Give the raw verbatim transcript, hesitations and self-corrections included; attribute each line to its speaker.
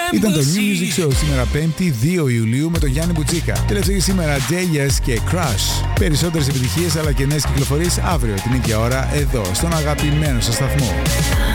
Speaker 1: Ήταν το New Music Show σήμερα πέμπτη δύο Ιουλίου με τον Γιάννη Μπουτσίκα. Τελευταία σήμερα Jay Yes και Crush. Περισσότερες επιτυχίες αλλά και νέες κυκλοφορίες αύριο την ίδια ώρα εδώ στον αγαπημένο σας σταθμό.